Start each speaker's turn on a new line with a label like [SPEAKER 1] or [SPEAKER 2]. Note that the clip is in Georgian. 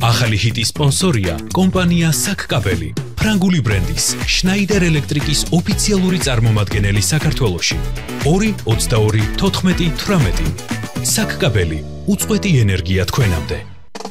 [SPEAKER 1] ახალი ჰიტის სპონსორია კომპანია SAC-კაბელი, ფრანგული ბრენდის Schneider Electric-ის ოფიციალური წარმომადგენელი საქართველოში. 2 22 14 18 SAC-კაბელი, უწყვეტი ენერგია თქვენამდე.